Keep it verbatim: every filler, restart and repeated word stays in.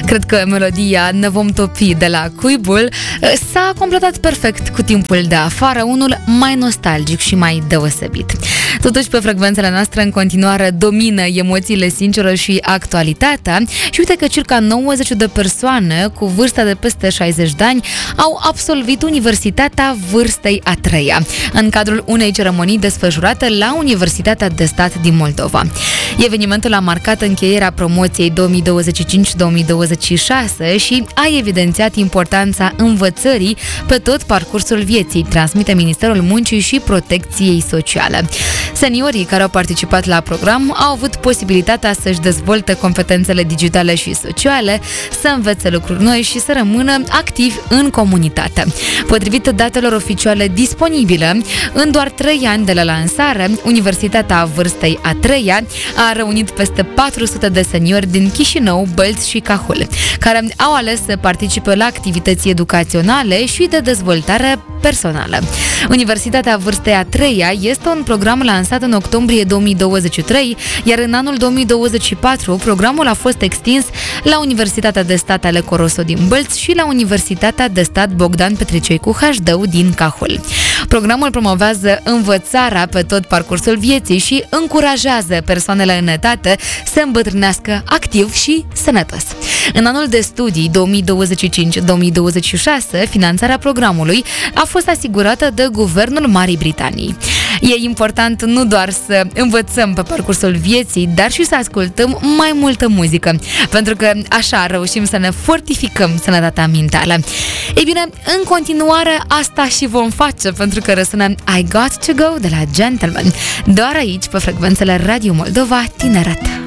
Cred că melodia Ne vom topi de la Cuibul s-a completat perfect cu timpul de afară, unul mai nostalgic și mai deosebit. Totuși, pe frecvențele noastre în continuare domină emoțiile sincere și actualitatea și uite că circa nouăzeci de persoane cu vârsta de peste șaizeci de ani au absolvit Universitatea Vârstei a treia în cadrul unei ceremonii desfășurate la Universitatea de Stat din Moldova. Evenimentul a marcat încheierea promoției două mii douăzeci și cinci două mii douăzeci și șase și a evidențiat importanța învățării pe tot parcursul vieții, transmite Ministerul Muncii și Protecției Sociale. Seniorii care au participat la program au avut posibilitatea să-și dezvolte competențele digitale și sociale, să învețe lucruri noi și să rămână activi în comunitate. Potrivit datelor oficiale disponibile, în doar trei ani de la lansare, Universitatea Vârstei a treia a reunit peste patru sute de seniori din Chișinău, Bălți și Cahul, care au ales să participe la activități educaționale și de dezvoltare personală. Universitatea Vârstei a treia este un program lansat în octombrie două mii douăzeci și trei, iar în anul două mii douăzeci și patru programul a fost extins la Universitatea de Stat Aleco Rosso din Bălți și la Universitatea de Stat Bogdan Petricioicu H D U din Cahul. Programul promovează învățarea pe tot parcursul vieții și încurajează persoanele în etate să îmbătrânească activ și sănătos. În anul de studii două mii douăzeci și cinci două mii douăzeci și șase, finanțarea programului a fost asigurată de Guvernul Marii Britanii. E important nu doar să învățăm pe parcursul vieții, dar și să ascultăm mai multă muzică, pentru că așa reușim să ne fortificăm sănătatea mentală. Ei bine, în continuare asta și vom face, pentru că răsună I Got To Go de la Gentleman, doar aici pe frecvențele Radio Moldova Tineret.